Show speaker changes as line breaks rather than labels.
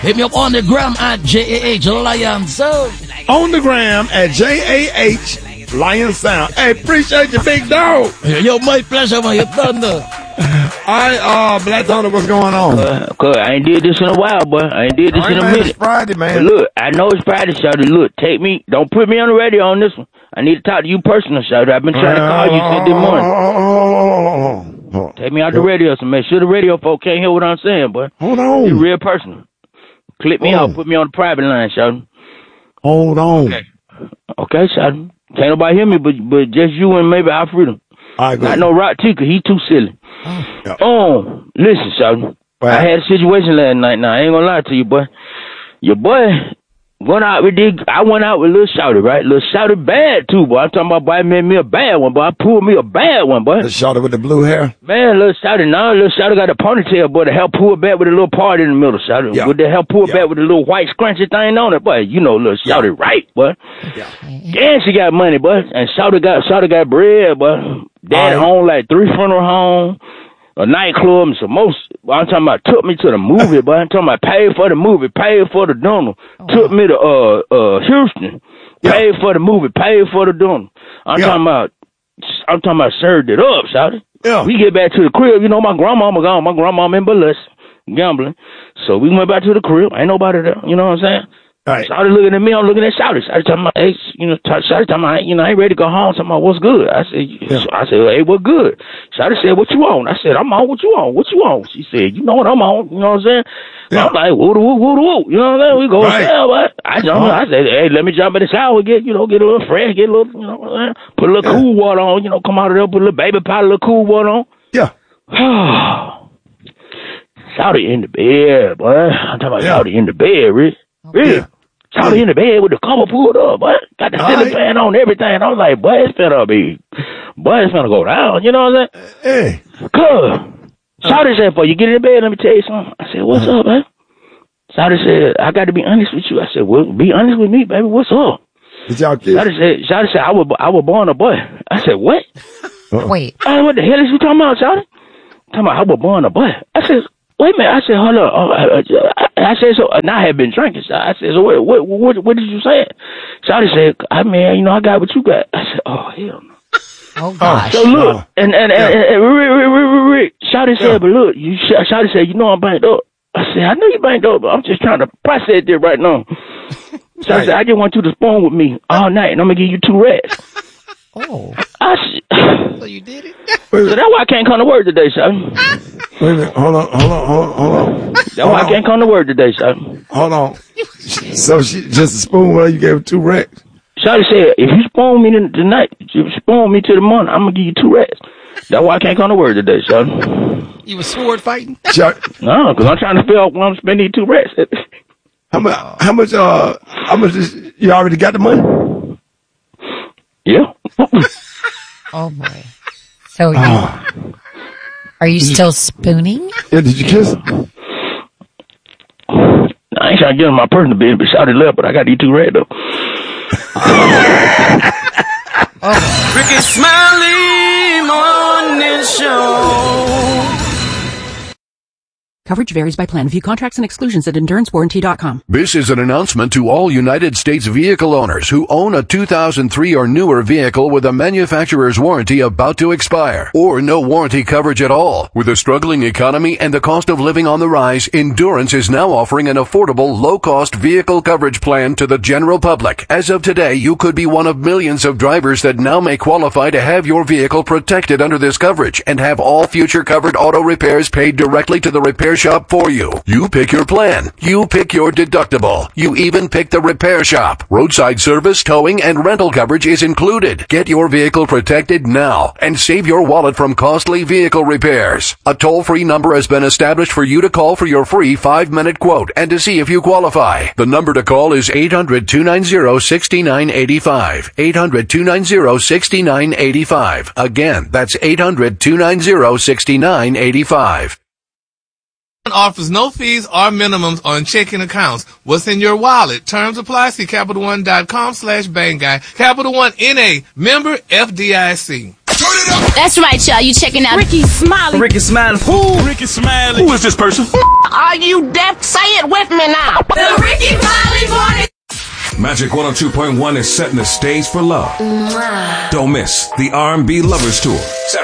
Hit me up on the gram at JAH Lion Sound.
On the gram at JAH Lion Sound. Hey, appreciate you, big dog.
Yo, my pleasure, man. You thunder.
All right, Black Thunder, what's going on?
Cause I ain't did this in a while, boy. I ain't did this in a minute.
It's Friday, man.
But look, I know it's Friday, Shawty. Look, take me. Don't put me on the radio on this one. I need to talk to you personally, Shawty. I've been trying to call you since this morning. Take me out the radio, so make sure the radio folk can't hear what I'm saying, boy.
Hold on.
Be real personal. Clip me out, put me on the private line, Shawty.
Hold on.
Okay, Shawty. Can't nobody hear me, but just you and maybe Alfredo. Not no Rock Tika. He too silly. Listen, Shawty. I had a situation last night. Now, I ain't gonna lie to you, boy. Your boy went out with I went out with Lil Shawty, right? Lil Shawty bad, too, boy. I'm talking about, boy, I made me a bad one, boy. I pulled me a bad one, boy.
Lil Shawty with the blue hair?
Man, Lil Shawty got a ponytail, boy. The hair pulled back with a little part in the middle, Shawty. Yeah. With the hair pulled back with a little white scrunchy thing on it, boy. You know Lil Shawty right, boy. Yeah. And she got money, boy. And Shawty got bread, boy. Daddy owned like 3 funeral homes, a nightclub, and some most. I'm talking about took me to the movie, boy. I'm talking about paid for the movie, paid for the dinner. Took me to Houston, paid for the movie, paid for the dinner. I'm talking about served it up, Shawty. Yeah. We get back to the crib. You know, my grandmama gone. My grandmama in Burleson, gambling. So we went back to the crib. Ain't nobody there. You know what I'm saying? Right. Shawty looking at me, I'm looking at Shawty. Shawty talking about, hey, Shawty talking about, I ain't ready to go home. Talking about, what's good? I said, hey, what good? Shawty said, what you on? I said, I'm on. What you on? What you on? She said, you know what I'm on. You know what I'm saying? Yeah. I'm like, woo, woo, woo, woo. You know what I'm saying? We go down, but I said, hey, let me jump in the shower, get a little fresh, get a little, you know what I'm saying? Put a little cool water on, come out of there, put a little baby powder, a little cool water on. Yeah. Shawty in the bed, boy. I'm talking about Shawty in the bed, Rick. Really? Shawty in the bed with the cover pulled up, boy. Got the ceiling fan on, everything. I was like, boy, it's finna go down. You know what I'm saying? Hey. Cuz. Shawty said, before you get in the bed, let me tell you something. I said, what's up, man? Shawty said, I got to be honest with you. I said, well, be honest with me, baby. What's up? Shawty said, I was born a boy. I said, what?
Wait.
What the hell is you talking about, Shawty? Talking about I was born a boy. I said, wait a minute. I said, hold up. I said, so, and I had been drinking. So I said, so what did you say? Shawty said, I got what you got. I said, oh, hell no.
Oh, gosh.
So look, and Shawty said, but look, Shawty said, I'm banked up. I said, I know you banked up, but I'm just trying to process it right now. Shawty said, I just want you to spoon with me all night, and I'm going to give you 2 rats.
Oh.
So you did it?
So that's why I can't come to work today, Shawty.
Wait a minute. Hold on.
That's why I can't come to work today, Shawty.
Hold on. So she just a spoon while you gave her 2 rats?
Shawty said, if you spoon me tonight, if you spoon me till the morning, I'm going to give you 2 rats. That's why I can't come to work today, Shawty.
You was sword fighting?
No, because I'm trying to figure out when I'm spending these 2 rats.
How much you already got the money?
Yeah.
Oh, boy. So, are you still spooning?
Yeah, did you kiss her?
I ain't trying to get in my personal business, but Shawty left, but I got these 2 rats, though.
Ricky Smiley Morning Show.
Coverage varies by plan. View contracts and exclusions at EnduranceWarranty.com.
This is an announcement to all United States vehicle owners who own a 2003 or newer vehicle with a manufacturer's warranty about to expire, or no warranty coverage at all. With a struggling economy and the cost of living on the rise, Endurance is now offering an affordable, low-cost vehicle coverage plan to the general public. As of today, you could be one of millions of drivers that now may qualify to have your vehicle protected under this coverage and have all future covered auto repairs paid directly to the repair shop for you. You pick your plan. You pick your deductible. You even pick the repair shop. Roadside service, towing, and rental coverage is included. Get your vehicle protected now and save your wallet from costly vehicle repairs. A toll-free number has been established for you to call for your free 5-minute quote and to see if you qualify. The number to call is 800-290-6985. 800-290-6985. Again, that's 800-290-6985.
Offers no fees or minimums on checking accounts. What's in your wallet? Terms apply. See CapitalOne.com/BangGuy. Capital One N.A. Member FDIC.
That's right, y'all. You checking out
Ricky Smiley.
Ricky Smiley.
Who? Ricky Smiley. Who is this person?
Are you deaf? Say it with me now.
the Ricky Smiley Morning.
Magic 102.1 is setting the stage for love. Don't miss the R&B Lovers Tour.